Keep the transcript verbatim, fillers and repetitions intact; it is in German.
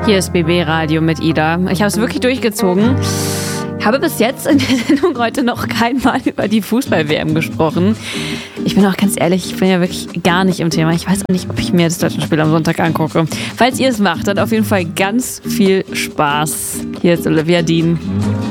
Hier ist B B Radio mit Ida. Ich habe es wirklich durchgezogen. Ich habe bis jetzt in der Sendung heute noch kein Mal über die Fußball-W M gesprochen. Ich bin auch ganz ehrlich, ich bin ja wirklich gar nicht im Thema. Ich weiß auch nicht, ob ich mir das deutsche Spiel am Sonntag angucke. Falls ihr es macht, dann auf jeden Fall ganz viel Spaß. Hier ist Olivia Dean.